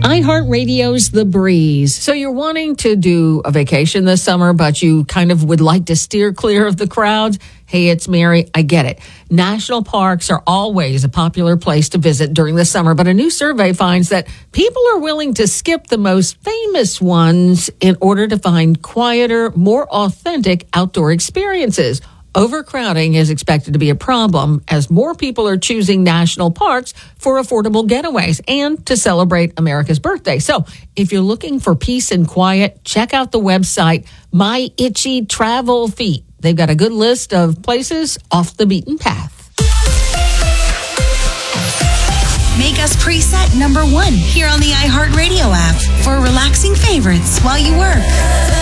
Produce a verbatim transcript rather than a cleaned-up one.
iHeartRadio's The Breeze. So you're wanting to do a vacation this summer, but you kind of would like to steer clear of the crowds. Hey, it's Mary. I get it. National parks are always a popular place to visit during the summer, but a new survey finds that people are willing to skip the most famous ones in order to find quieter, more authentic outdoor experiences. Overcrowding is expected to be a problem as more people are choosing national parks for affordable getaways and to celebrate America's birthday. So if you're looking for peace and quiet, check out the website My Itchy Travel Feet. They've got a good list of places off the beaten path. Make us preset number one here on the iHeartRadio app for relaxing favorites while you work.